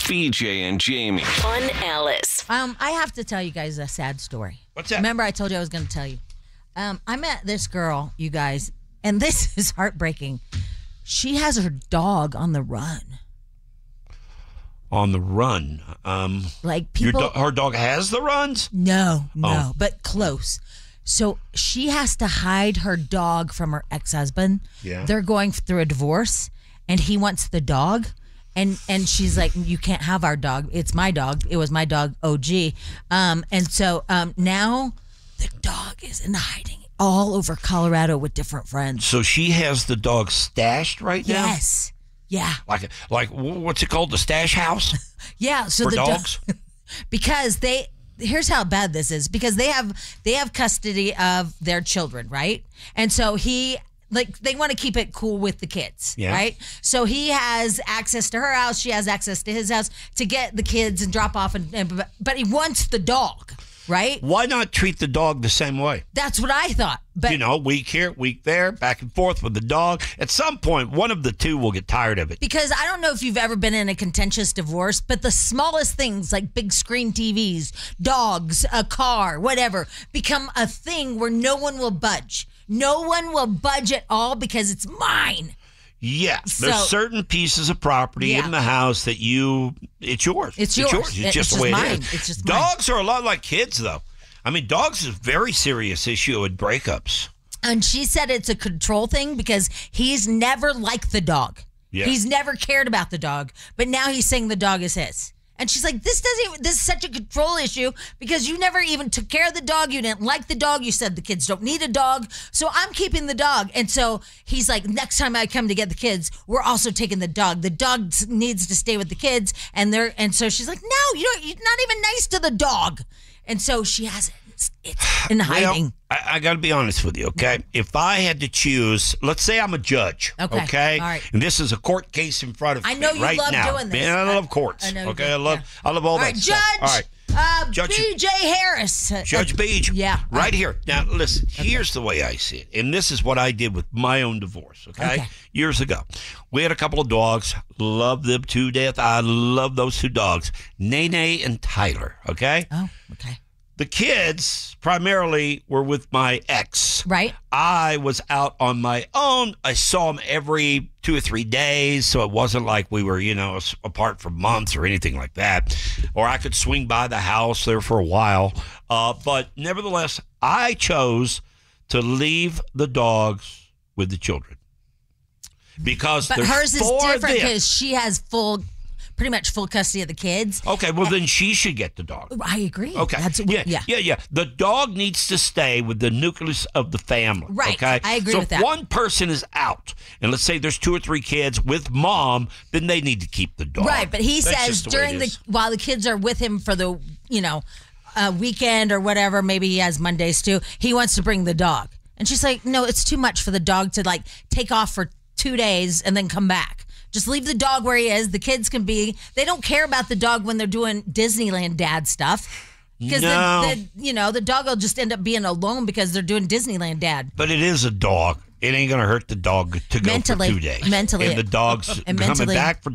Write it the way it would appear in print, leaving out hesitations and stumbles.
BJ and Jamie. On Alice. I have to tell you guys a sad story. What's that? Remember I told you I was going to tell you. I met this girl, you guys, and this is heartbreaking. She has her dog on the run. On the run. Like people. Her dog has the runs? No, but close. So she has to hide her dog from her ex-husband. Yeah. They're going through a divorce, and he wants the dog. And she's like, you can't have our dog. It's my dog. It was my dog, OG. And so now the dog is in hiding all over Colorado with different friends. So she has the dog stashed right now? Yes. Yeah. Like what's it called? The stash house? Yeah. So for the dogs? Because here's how bad this is, because they have custody of their children, right? And so they want to keep it cool with the kids, right? So he has access to her house, she has access to his house to get the kids and drop off, but he wants the dog, right? Why not treat the dog the same way? That's what I thought. But week here, week there, back and forth with the dog. At some point, one of the two will get tired of it. Because I don't know if you've ever been in a contentious divorce, but the smallest things like big screen TVs, dogs, a car, whatever, become a thing where no one will budge. No one will budge at all because it's mine. Yeah, there's certain pieces of property in the house that it's yours. It's yours. It's just the way mine. it is. It's just dogs are a lot like kids, though. I mean, dogs is a very serious issue with breakups. And she said it's a control thing because he's never liked the dog. Yeah. He's never cared about the dog, but now he's saying the dog is his. And she's like, this is such a control issue because you never even took care of the dog. You didn't like the dog. You said the kids don't need a dog. So I'm keeping the dog. And so he's like, next time I come to get the kids, we're also taking the dog. The dog needs to stay with the kids. And so she's like, no, you're not even nice to the dog. And so she has it's in hiding. I got to be honest with you, okay? If I had to choose, let's say I'm a judge, okay? All right. And this is a court case in front of me I know you right love now. doing this. Man, I love courts, I know you okay? do, I love all that right, stuff. Judge, All right. Judge B.J. Harris. Judge Beach. Yeah. Right here. Now, listen, here's the way I see it. And this is what I did with my own divorce, okay? Years ago. We had a couple of dogs. Loved them to death. I love those two dogs, Nene and Tyler, okay? Oh, okay. The kids primarily were with my ex. Right. I was out on my own. I saw them every 2 or 3 days, so it wasn't like we were, apart for months or anything like that. Or I could swing by the house there for a while. But nevertheless, I chose to leave the dogs with the children. Because But hers is different them. because she has pretty much full custody of the kids. Okay, well, then she should get the dog. I agree. Okay. Yeah. The dog needs to stay with the nucleus of the family. Right. Okay. I agree with that. So if one person is out, and let's say there's 2 or 3 kids with mom, then they need to keep the dog. Right, but he That's says just the way it is. while the kids are with him for the, weekend or whatever, maybe he has Mondays too, he wants to bring the dog. And she's like, no, it's too much for the dog to take off for 2 days and then come back. Just leave the dog where he is. The kids they don't care about the dog when they're doing Disneyland dad stuff. Because the dog will just end up being alone because they're doing Disneyland dad. But it is a dog. It ain't going to hurt the dog to go for 2 days. Mentally. And the dog's coming back for